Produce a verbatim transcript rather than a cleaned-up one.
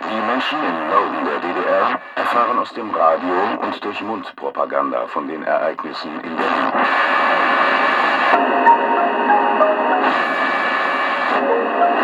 Die Menschen im Norden der D D R erfahren aus dem Radio und durch Mundpropaganda von den Ereignissen in Berlin.